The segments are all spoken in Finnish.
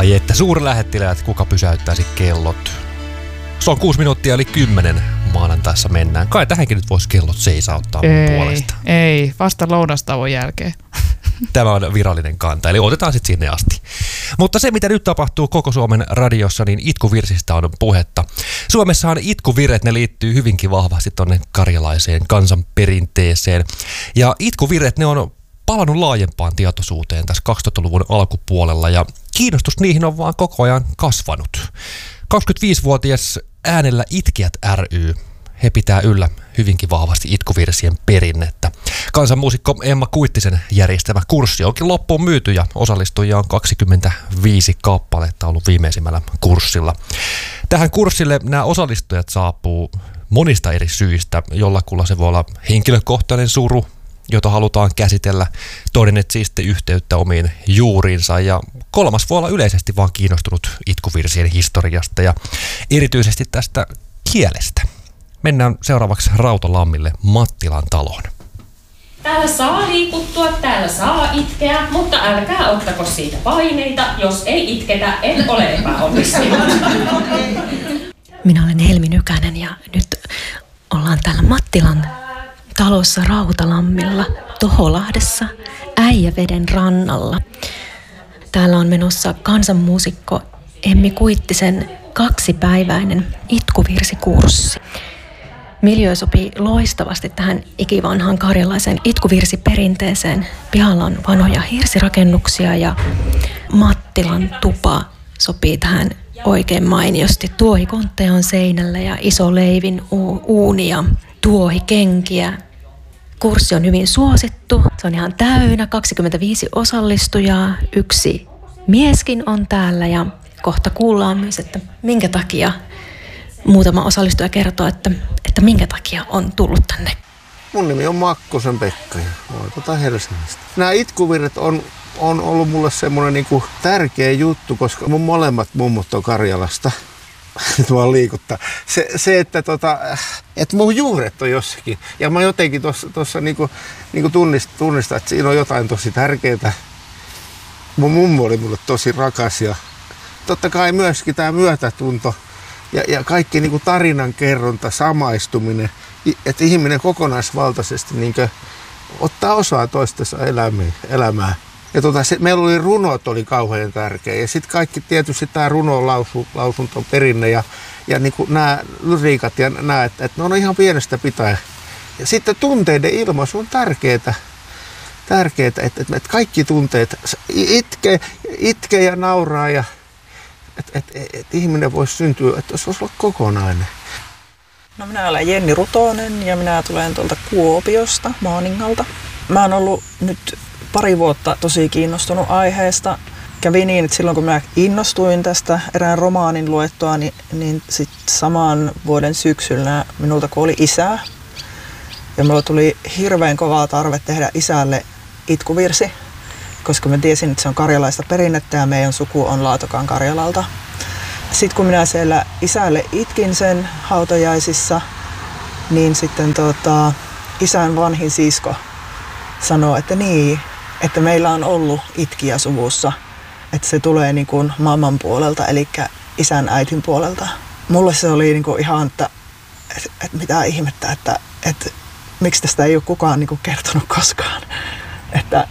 Ai että suurlähettiläät, kuka pysäyttäisi kellot? Se on 6 minuuttia eli 10 maanantaissa mennään. Kai tähänkin nyt voisi kellot seisauttaa mun puolesta. Ei, vasta lounastauon jälkeen. Tämä on virallinen kanta, eli otetaan sitten sinne asti. Mutta se, mitä nyt tapahtuu koko Suomen radiossa, niin itkuvirsistä on puhetta. Suomessahan itkuvirret, ne liittyy hyvinkin vahvasti tonne karjalaiseen kansanperinteeseen. Ja itkuvirret, ne on palannut laajempaan tietoisuuteen tässä 2000-luvun alkupuolella, ja kiinnostus niihin on vaan koko ajan kasvanut. 25-vuotias Äänellä itkijät ry, he pitää yllä hyvinkin vahvasti itkuvirsien perinnettä. Kansanmuusikko Emma Kuittisen järjestämä kurssi onkin loppuun myyty ja osallistujia on 25 kappaletta ollut viimeisimmällä kurssilla. Tähän kurssille nämä osallistujat saapuu monista eri syistä. Jollakulla se voi olla henkilökohtainen suru, jota halutaan käsitellä. Toinen etsii sitten yhteyttä omiin juuriinsa ja kolmas voi olla yleisesti vaan kiinnostunut itkuvirsien historiasta ja erityisesti tästä kielestä. Mennään seuraavaksi Rautalammille Mattilan taloon. Täällä saa liikuttua, täällä saa itkeä, mutta älkää ottako siitä paineita. Jos ei itketä, en ole epäonnistunut. Minä olen Helmi Nykänen ja nyt ollaan täällä Mattilan talossa Rautalammilla, Toholahdessa, Äijäveden rannalla. Täällä on menossa kansanmuusikko Emmi Kuittisen 2-päiväinen itkuvirsikurssi. Miljö sopii loistavasti tähän ikivanhaan karjalaisen itkuvirsiperinteeseen. Pihalla on vanhoja hirsirakennuksia ja Mattilan tupa sopii tähän oikein mainiosti. Tuohikontteja on seinällä ja iso leivin uuni ja tuohikenkiä. Kurssi on hyvin suosittu. Se on ihan täynnä, 25 osallistujaa. 1 mieskin on täällä ja kohta kuullaan myös, että minkä takia muutama osallistuja kertoo, että minkä takia on tullut tänne. Mun nimi on Makkosen Pekka ja olen Helsingistä. Nämä itkuvirret on ollut mulle semmoinen niinku tärkeä juttu, koska mun molemmat mummut on Karjalasta. Tuolla liikuttaa. Se että mun juuret on jossakin. Ja mä jotenkin tuossa niinku tunnistan, että siinä on jotain tosi tärkeää. Mun mummo oli mulle tosi rakas ja totta kai myöskin tämä myötätunto ja kaikki niinku tarinan kerronta, samaistuminen, että ihminen kokonaisvaltaisesti niinku ottaa osaa toistensa elämää. Ja meillä oli runot oli kauhean tärkeä ja sitten kaikki tietysti tämä runolausunto perinne ja niinku nämä lyriikat ja nämä, että ne on ihan pienestä pitäen. Ja sitten tunteiden ilmaisu on tärkeää, että kaikki tunteet itkee ja nauraa ja että ihminen voisi syntyä, että se voisi olla kokonainen. No minä olen Jenni Rutonen ja minä tulen tuolta Kuopiosta, Maaningalta. Mä oon ollut nyt 2 vuotta tosi kiinnostunut aiheesta. Kävi niin, että silloin kun mä innostuin tästä erään romaanin luettua, niin sitten saman vuoden syksyllä minulta kuoli isä. Ja mulla tuli hirveän kovaa tarve tehdä isälle itkuvirsi, koska mä tiesin, että se on karjalaista perinnettä ja meidän suku on Laatokan Karjalalta. Sitten kun minä siellä isälle itkin sen hautajaisissa, niin sitten isän vanhin sisko sanoi, että meillä on ollut itkiä suvussa, että se tulee niin kuin mamman puolelta, eli isän äitin puolelta. Mulle se oli niin kuin ihan, että mitä ihmettä, että miksi tästä ei ole kukaan niin kuin kertonut koskaan. Että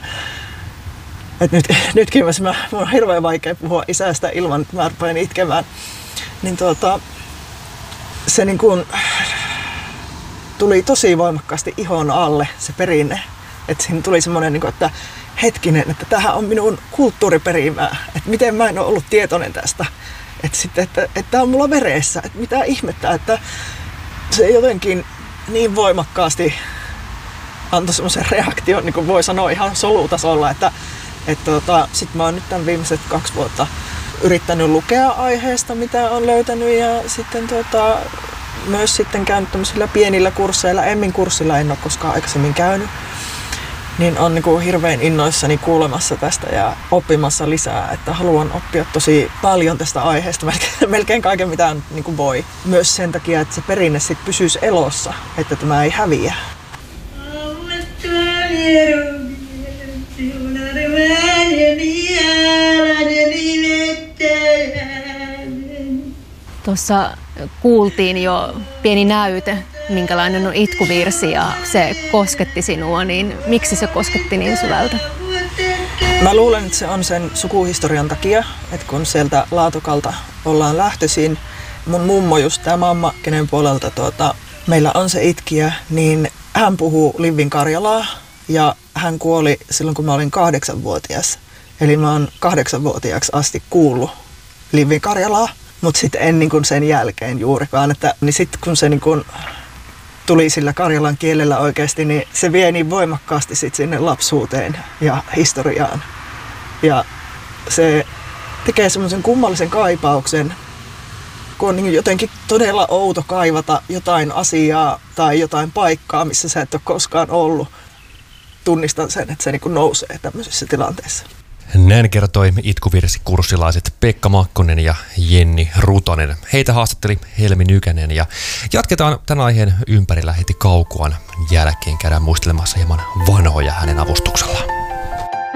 nytkin mun on hirveän vaikea puhua isästä ilman, että mä rupean itkemään. Niin se niin kuin tuli tosi voimakkaasti ihon alle se perinne. Että siinä tuli semmoinen, että hetkinen, että tämähän on minun kulttuuriperimää. Että miten mä en ole ollut tietoinen tästä. Että tämä on mulla veressä. Että mitä ihmettä, että se jotenkin niin voimakkaasti antoi semmoisen reaktion, niin kuin voi sanoa ihan solutasolla, että sitten mä oon nyt tämän viimeiset 2 vuotta yrittänyt lukea aiheesta, mitä on löytänyt ja sitten myös sitten käynyt tämmöisillä pienillä kursseilla. Emmin kurssilla en ole koskaan aikaisemmin käynyt. Niin on niin kuin hirveän innoissani kuulemassa tästä ja oppimassa lisää, että haluan oppia tosi paljon tästä aiheesta, melkein kaiken mitä niin kuin voi. Myös sen takia, että se perinne sit pysyisi elossa, että tämä ei häviä. Tuossa kuultiin jo pieni näyte, minkälainen on itkuvirsi ja se kosketti sinua, niin miksi se kosketti niin syvältä? Mä luulen, että se on sen sukuhistorian takia, että kun sieltä Laatokalta ollaan lähtöisin, mun mummo, just tämä mamma, kenen puolelta meillä on se itkiä, niin hän puhuu Livin Karjalaa ja hän kuoli silloin, kun mä olin 8-vuotias. Eli mä oon 8-vuotiaaksi asti kuullut Livin Karjalaa, mutta sitten en niin kuin sen jälkeen juurikaan. Niin sitten kun se niin kuin tuli sillä karjalan kielellä oikeasti, niin se vie niin voimakkaasti sit sinne lapsuuteen ja historiaan. Ja se tekee semmoisen kummallisen kaipauksen, kun on niin jotenkin todella outo kaivata jotain asiaa tai jotain paikkaa, missä sä et ole koskaan ollut. Tunnistan sen, että se niin kuin nousee tämmöisessä tilanteessa. Näin kertoi itkuvirsikursilaiset Pekka Makkonen ja Jenni Rutonen. Heitä haastatteli Helmi Nykänen ja jatketaan tämän aiheen ympärillä heti Kaukuan jälkeen. Käydään muistelemassa hieman vanhoja hänen avustuksellaan.